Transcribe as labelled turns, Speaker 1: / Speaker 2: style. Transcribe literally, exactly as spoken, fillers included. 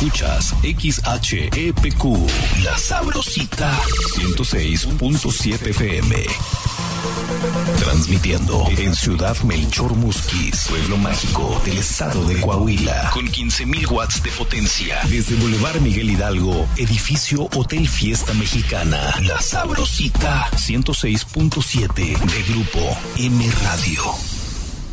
Speaker 1: Escuchas X H E P Q, La Sabrosita, ciento seis punto siete F M. Transmitiendo en Ciudad Melchor Musquis, pueblo mágico del estado de Coahuila, con quince mil watts de potencia. Desde Boulevard Miguel Hidalgo, edificio Hotel Fiesta Mexicana. La Sabrosita, ciento seis punto siete de Grupo M Radio.